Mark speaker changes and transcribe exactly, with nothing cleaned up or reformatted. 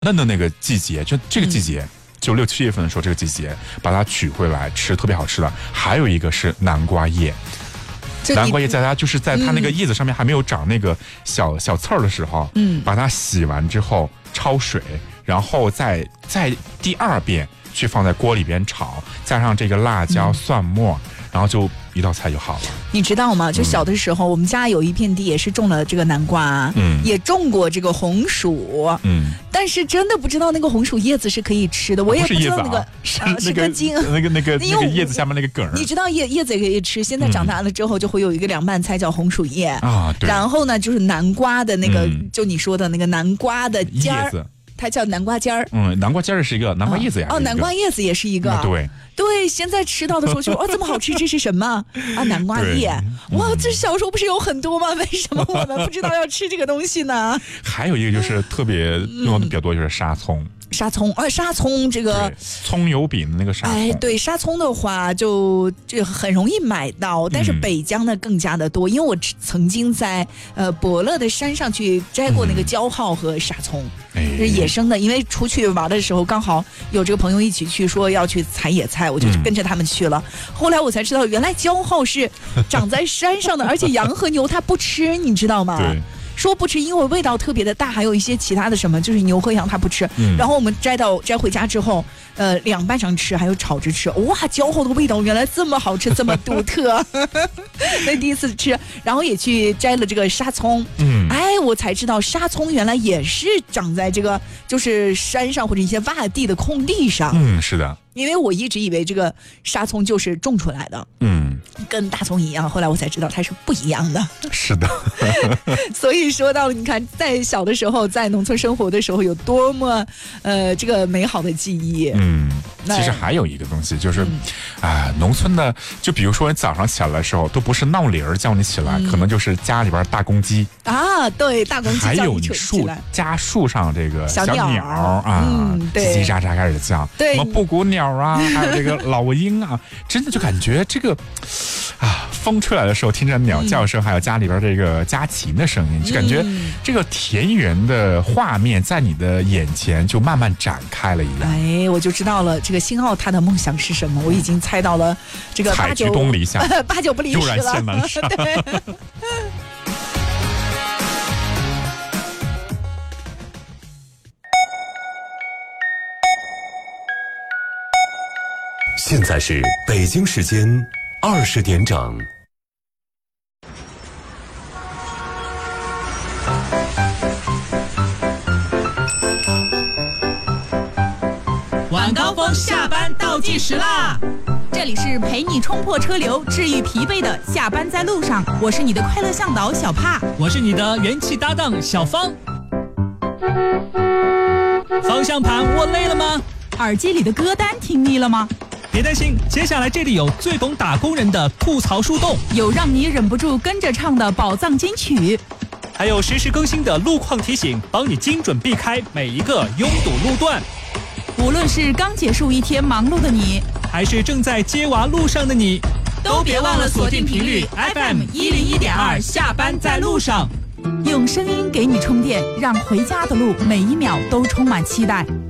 Speaker 1: 嫩的那个季节，就这个季节。嗯就六七月份的时候，这个季节把它取回来吃，特别好吃的。还有一个是南瓜叶，南瓜叶在它就是在它那个叶子上面还没有长那个小、嗯、小刺儿的时候，嗯，把它洗完之后焯水，然后再再第二遍去放在锅里边炒，加上这个辣椒、嗯、蒜末，然后就一道菜就好了。
Speaker 2: 你知道吗？就小的时候，嗯、我们家有一片地也是种了这个南瓜，嗯，也种过这个红薯，嗯。但是真的不知道那个红薯叶子是可以吃的，我也不知道那个、啊、是, 啊、是根茎，
Speaker 1: 那个那个那个叶子下面那个梗。
Speaker 2: 你知道叶叶子也可以吃，现在长大了之后就会有一个凉拌菜叫红薯叶啊，对。然后呢，就是南瓜的那个，嗯、就你说的那个南瓜的尖儿，它叫南瓜尖儿。
Speaker 1: 嗯，南瓜尖儿是一个，南瓜叶子呀。
Speaker 2: 哦，南瓜叶子也是一个。
Speaker 1: 嗯、对。
Speaker 2: 对，现在吃到的时候就说哦，这么好吃，这是什么啊？南瓜叶，哇，这小时候不是有很多吗？为什么我们不知道要吃这个东西呢？
Speaker 1: 还有一个就是特别用的比较多，就是沙葱。
Speaker 2: 沙葱，呃，沙葱这个
Speaker 1: 葱油饼的那个沙葱，
Speaker 2: 哎，对，沙葱的话就这很容易买到，但是北疆呢更加的多，嗯、因为我曾经在呃伯乐的山上去摘过那个椒蒿和沙葱，嗯、是野生的。因为出去玩的时候，刚好有这个朋友一起去，说要去采野菜，我就跟着他们去了。嗯、后来我才知道，原来椒蒿是长在山上的，而且羊和牛它不吃，你知道吗？
Speaker 1: 对。
Speaker 2: 说不吃，因为味道特别的大，还有一些其他的什么，就是牛和羊它不吃。嗯、然后我们摘到摘回家之后，呃，两半上吃，还有炒着吃。哇，椒蒿的味道原来这么好吃，这么独特，那第一次吃。然后也去摘了这个沙葱，嗯，哎，我才知道沙葱原来也是长在这个就是山上或者一些洼地的空地上。
Speaker 1: 嗯，是的。
Speaker 2: 因为我一直以为这个沙葱就是种出来的，嗯，跟大葱一样，后来我才知道它是不一样的。
Speaker 1: 是的。
Speaker 2: 所以说到了，你看，在小的时候，在农村生活的时候，有多么呃这个美好的记忆。
Speaker 1: 嗯，其实还有一个东西就是，啊、嗯呃，农村的，就比如说你早上起来的时候，都不是闹铃儿叫你起来，嗯、可能就是家里边大公鸡
Speaker 2: 啊，对，大公鸡
Speaker 1: 还有你树家树上这个小鸟, 小鸟啊，嗯、叽叽喳喳开始叫，
Speaker 2: 对，
Speaker 1: 什么布谷鸟啊，还有这个老鹰啊，真的就感觉这个啊，风吹来的时候，听着鸟叫声，嗯、还有家里边这个家禽的声音，就感觉这个田园的画面在你的眼前就慢慢展开了一样。
Speaker 2: 哎，我就知道了，这个星浩他的梦想是什么，我已经猜到了，这个
Speaker 1: 采菊东篱下，
Speaker 2: 八九不离十了。
Speaker 1: 悠然见南山。对。
Speaker 3: 现在是北京时间二十点整。
Speaker 4: 晚高峰下班倒计时啦！
Speaker 5: 这里是陪你冲破车流、治愈疲惫的下班在路上，我是你的快乐向导小帕，
Speaker 4: 我是你的元气搭档小芳。方向盘握累了吗？
Speaker 5: 耳机里的歌单听腻了吗？
Speaker 4: 别担心，接下来这里有最懂打工人的吐槽树洞，
Speaker 5: 有让你忍不住跟着唱的宝藏金曲，
Speaker 4: 还有实时更新的路况提醒，帮你精准避开每一个拥堵路段。
Speaker 5: 无论是刚结束一天忙碌的你，
Speaker 4: 还是正在接娃路上的你，
Speaker 5: 都别忘了锁定频率 F M 一零一点二，下班在路上，用声音给你充电，让回家的路每一秒都充满期待。